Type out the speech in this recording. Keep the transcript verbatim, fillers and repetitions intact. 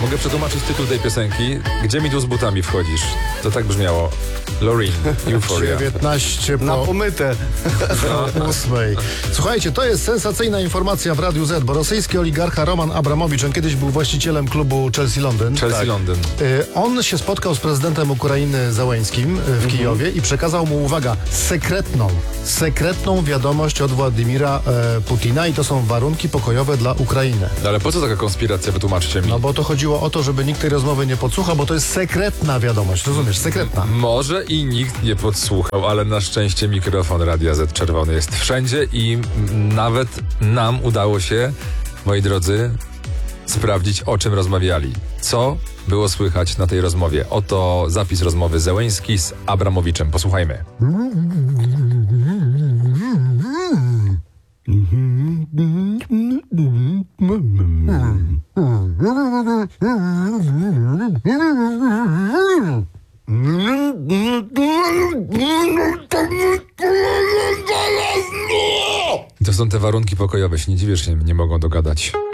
Mogę przetłumaczyć tytuł tej piosenki. Gdzie mi tu z butami wchodzisz? To tak brzmiało. Loreen, Euphoria. dziewiętnaście Na po pomytę. ósmej. Słuchajcie, to jest sensacyjna informacja w Radiu Z, bo rosyjski oligarcha Roman Abramowicz, on kiedyś był właścicielem klubu Chelsea Londyn. Chelsea Tak. Londyn. Y, On się spotkał z prezydentem Ukrainy Zełeńskim y, w Kijowie i przekazał mu, uwaga, sekretną, sekretną wiadomość od Władimira e, Putina i to są warunki pokojowe dla Ukrainy. No ale po co taka konspiracja? Wytłumaczcie mi. No bo to chodziło o to, żeby nikt tej rozmowy nie podsłuchał, bo to jest sekretna wiadomość, rozumiesz, sekretna. Może i nikt nie podsłuchał, ale na szczęście mikrofon Radia Z czerwony jest wszędzie i m, nawet nam udało się, moi drodzy, sprawdzić, o czym rozmawiali. Co było słychać na tej rozmowie? Oto zapis rozmowy Zełeński z Abramowiczem. Posłuchajmy. To są te warunki pokojowe. Się nie dziwię, że się nie mogą dogadać.